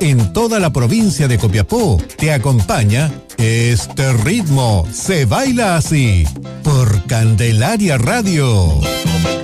en toda la provincia de Copiapó, te acompaña Este Ritmo Se Baila Así por Candelaria Radio.